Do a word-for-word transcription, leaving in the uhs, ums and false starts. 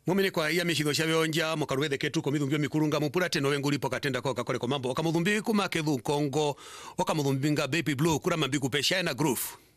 Mumene kwa iya mishitho shabionja mukarwethe ketu komithumbi mikurunga mupura teno wengulipo katenda kwa kakore komambo wakamudhumbi kumakethu kongo wakamudumbinga baby blue kura mambiku pesha na groove.